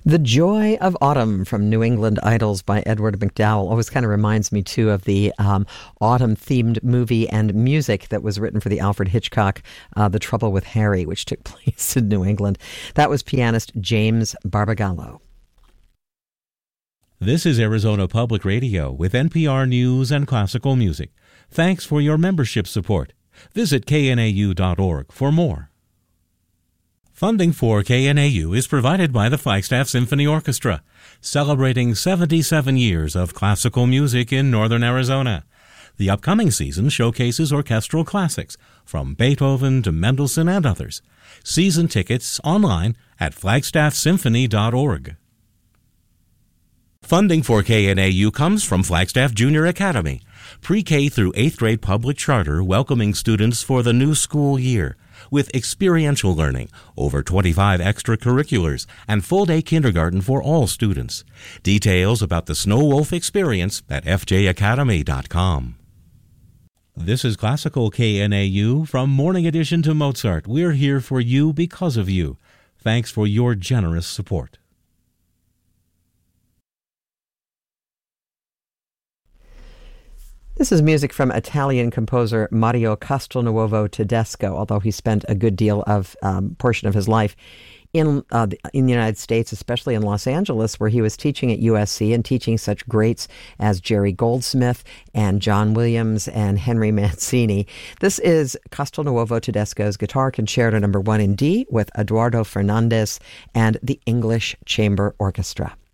The Joy of Autumn from New England Idols by Edward McDowell always kind of reminds me, too, of the autumn-themed movie and music that was written for the Alfred Hitchcock, The Trouble with Harry, which took place in New England. That was pianist James Barbagallo. This is Arizona Public Radio with NPR News and classical music. Thanks for your membership support. Visit knau.org for more. Funding for KNAU is provided by the Flagstaff Symphony Orchestra, celebrating 77 years of classical music in northern Arizona. The upcoming season showcases orchestral classics from Beethoven to Mendelssohn and others. Season tickets online at flagstaffsymphony.org. Funding for KNAU comes from Flagstaff Junior Academy, pre-K through 8th grade public charter welcoming students for the new school year. With experiential learning, over 25 extracurriculars, and full-day kindergarten for all students. Details about the Snow Wolf experience at fjacademy.com. This is Classical KNAU from Morning Edition to Mozart. We're here for you because of you. Thanks for your generous support. This is music from Italian composer Mario Castelnuovo Tedesco, although he spent a good deal of portion of his life in the United States, especially in Los Angeles, where he was teaching at USC and teaching such greats as Jerry Goldsmith and John Williams and Henry Mancini. This is Castelnuovo Tedesco's Guitar Concerto No. 1 in D with Eduardo Fernandez and the English Chamber Orchestra.